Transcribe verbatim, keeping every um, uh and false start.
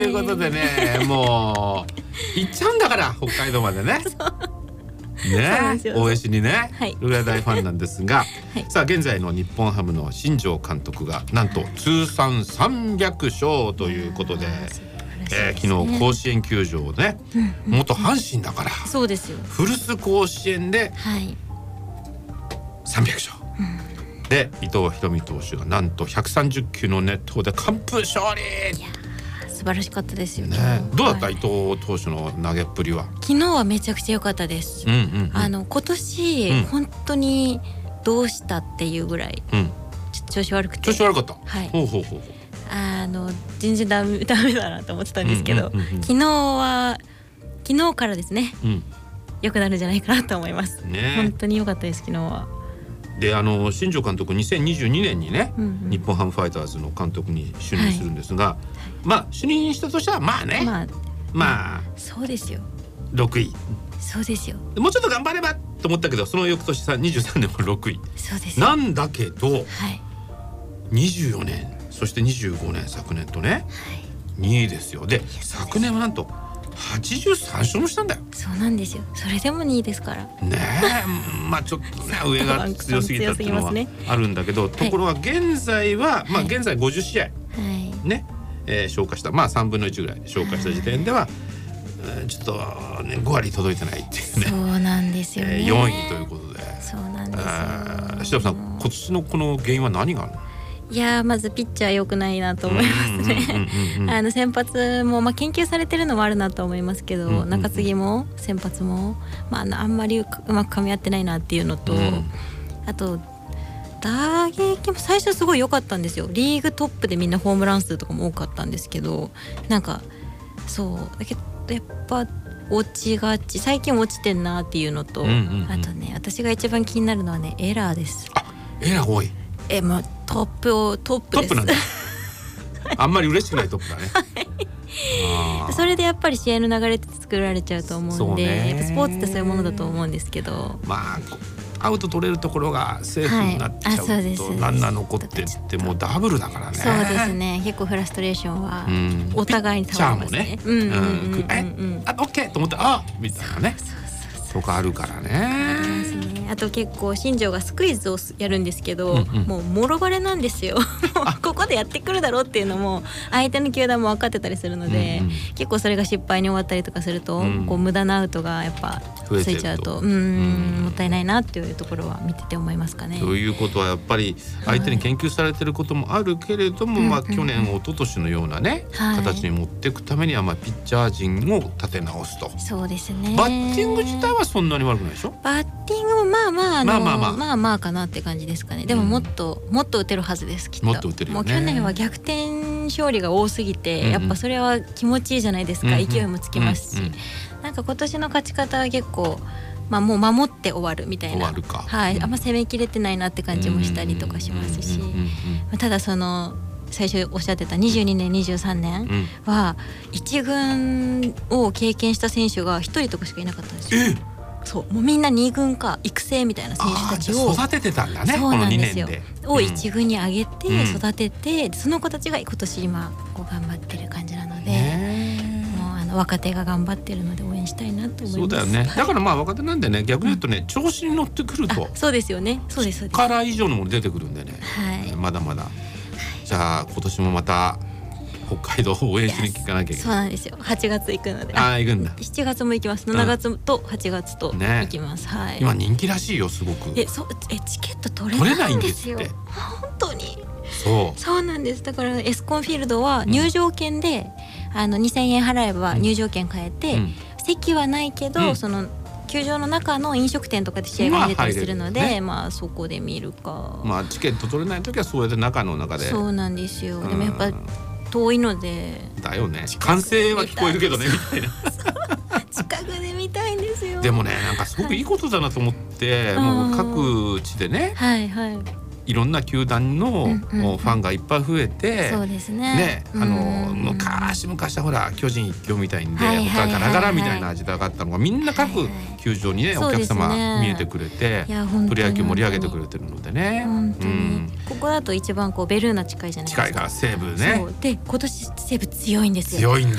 ということでね、もう行っちゃうんだから北海道までね。ね、応援しにね、 はい、 それぐらい大ファンなんですが、 はい、 さあ現在の日本ハムの新庄監督がなんと通算さんびゃく勝ということで、えー、昨日甲子園球場ね、うん、元阪神だから、 そうですよ、 古巣甲子園でさんびゃく勝、うん、で伊藤大海投手がなんとひゃくさんじゅっきゅうの熱投で完封勝利。 いや素晴らしかったですよね。 どうだった、はい、伊藤投手の投げっぷりは。 昨日はめちゃくちゃ良かったです、うんうんうん、あの今年、うん、本当にどうしたっていうぐらい、うん、調子悪くて調子悪かった、 はい、 ほうほうほう、 あの全然ダメ、ダメだなと思ってたんですけど、うんうんうんうん、昨日は昨日からですね、うん、良くなるんじゃないかなと思います、ね、本当に良かったです昨日は。 であの新庄監督にせんにじゅうにねんにね、うんうん、日本ハムファイターズの監督に就任するんですが、はい、まあ就任したとしてはまあね、まあ、まあ、 そうですよ、 ろくい、 そうですよ、 もうちょっと頑張ればと思ったけどその翌年さにじゅうさんねんもろくい、 そうですなんだけど、はい、にじゅうよねんそしてにじゅうごねん昨年とね、はい、にいですよ。で昨年はなんとはちじゅうさん勝もしたんだよ。 そうなんですよ、それでもにいですからね。 えまあちょっとね上が強すぎたっていうのはあるんだけど、ところが現在は、はい、まあ現在ごじゅっしあい、はい、ね、えー、消化した、まあさんぶんのいちぐらい消化した時点では、はい、ちょっと、ね、ごわり届いてないっていうね。 そうなんですよね、 えー、よんいということで。 そうなんですよ。 志田さん、今年のこの原因は何があるの？ いやまずピッチャー良くないなと思いますね。あの先発も、まあ、研究されてるのもあるなと思いますけど、うんうんうん、中継ぎも先発も、まあ、あんまりうまく噛み合ってないなっていうのと、うん、あと打撃も最初すごい良かったんですよ。リーグトップでみんなホームラン数とかも多かったんですけど、なんかそうだけどやっぱ落ちがち、最近落ちてんなっていうのと、うんうんうん、あとね私が一番気になるのはねエラーです。 あ、エラー多い。 えもうトップをトップです。 トップなんだあんまり嬉しくないトップだね、 はい、それでやっぱり試合の流れって作られちゃうと思うんで、やっぱスポーツってそういうものだと思うんですけど、 まあアウト取れるところがセーフになっちゃうと、はい、ランナー残ってってもうダブルだからね。 そうですね、結構フラストレーションはお互いに倒れますね。 ピッチャーもね、えあオッケーと思ってあみたいなね、そうそうそうとかあるからね。 ありますね。あと結構新庄がスクイズをやるんですけど、うんうん、もうもろバレなんですよここでやってくるだろうっていうのも相手の球団も分かってたりするので、うんうん、結構それが失敗に終わったりとかすると、うん、こう無駄なアウトがやっぱついちゃうと、うん、うん、もったいないなっていうところは見てて思いますかね。 ということはやっぱり相手に研究されてることもあるけれども、はい、まあ、去年一昨年のようなね、はい、形に持っていくためにはまあピッチャー陣を立て直すと。 そうですね。 バッティング自体はそんなに悪くないでしょ。 バッティングもまあまああの、まあまあまあ、まあまあかなって感じですかね。でももっと、うん、もっと打てるはずですきっと。 もっと打てるよね。 もう去年は逆転勝利が多すぎて、うん、やっぱそれは気持ちいいじゃないですか、うん、勢いもつきますし、うんうん、なんか今年の勝ち方は結構、まあ、もう守って終わるみたいな、 終わるか、 はい、あんま攻めきれてないなって感じもしたりとかしますし、ただその最初おっしゃってたにじゅうにねんにじゅうさんねんは一軍を経験した選手がひとりとかしかいなかったんですよ。そうもうみんなに軍か育成みたいな選手たちを育ててたんだね。 そうなんですよ。 このにねんでを一軍に上げて育てて、うん、その子たちが今年今こう頑張ってる感じなので、もうあの若手が頑張ってるので応援したいなと思います。 そうだよね。だからまあ若手なんでね、逆に言うとね、うん、調子に乗ってくると、 そうですよね。そうですそうです。 力以上のもの出てくるんでね、はい、まだまだ、はい、じゃあ今年もまた北海道を応援しに行かなきゃいけない。 そうなんですよ。はちがつ行くので。 ああ行くんだ。 しちがつも行きます。しちがつとはちがつと行きます。ね、はい。 今人気らしいよすごく。 え、そうえチケット取れないんですよ。本当に。 そう。 そうなんです。だからエスコンフィールドは入場券で、うん、あのにせんえん払えば入場券買えて、うん、席はないけど、うん、その球場の中の飲食店とかで試合が見れたりするので、まあ、ね、まあそこで見るか。 まあチケット取れないときはそうやって中の中で。 そうなんですよ。でもやっぱ遠いので。 だよね。歓声は聞こえるけどねみたいな。 近くで見たいんですよ。 でもね、なんかすごくいいことだなと思って、はい、もう各地でね、 はいはい、 いろんな球団のファンがいっぱい増えて、 そうですね。 ね、あの昔昔はほら巨人一強みたいんで、他ガラガラみたいな時代があったのが、みんな各球場にねお客様見えてくれて、プロ野球盛り上げてくれてるのでね。 本当にここだと一番こうベルーナ近いじゃないですか。 近いから西武ね。 で今年西武強いんですよ。 強いんだ。